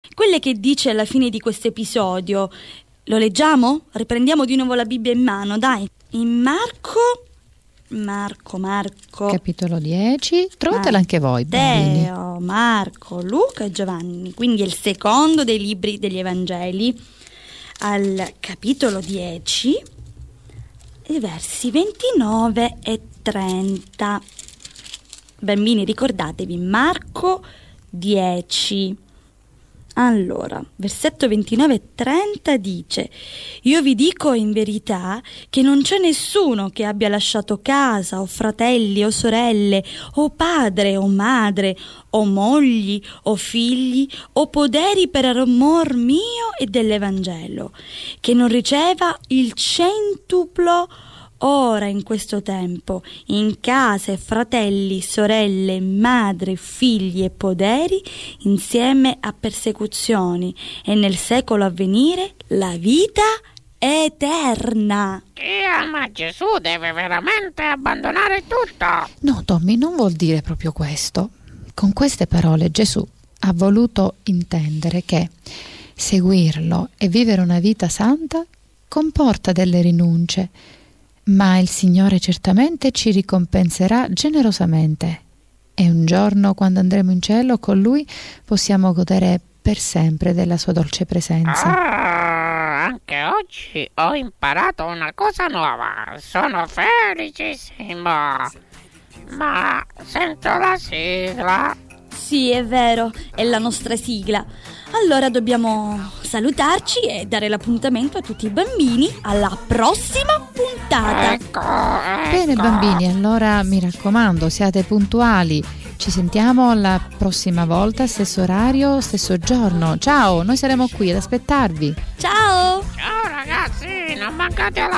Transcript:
quelle che dice alla fine di questo episodio. Lo leggiamo? Riprendiamo di nuovo la Bibbia in mano, dai. In Marco. Capitolo 10. Trovatela anche voi, bambini. Matteo, Marco, Luca e Giovanni. Quindi è il secondo dei libri degli Evangeli. Al capitolo 10, i versi 29 e 30. Bambini, ricordatevi, Marco 10. Allora, versetto 29 e 30 dice: io vi dico in verità che non c'è nessuno che abbia lasciato casa o fratelli o sorelle o padre o madre o mogli o figli o poderi per amor mio e dell'Evangelo, che non riceva il centuplo ora in questo tempo, in case, fratelli, sorelle, madre, figli e poderi, insieme a persecuzioni, e nel secolo a venire la vita eterna. Chi ama Gesù deve veramente abbandonare tutto. No, Tommy, non vuol dire proprio questo. Con queste parole Gesù ha voluto intendere che seguirlo e vivere una vita santa comporta delle rinunce, ma il Signore certamente ci ricompenserà generosamente e un giorno, quando andremo in cielo con Lui, possiamo godere per sempre della sua dolce presenza. Anche oggi ho imparato una cosa nuova. Sono felicissimo. Ma sento la sigla. Sì, è vero, è la nostra sigla. Allora dobbiamo salutarci e dare l'appuntamento a tutti i bambini alla prossima puntata. Ecco. Bene bambini, allora mi raccomando, siate puntuali. Ci sentiamo la prossima volta, stesso orario, stesso giorno. Ciao, noi saremo qui ad aspettarvi. Ciao! Ciao ragazzi, non mancate alla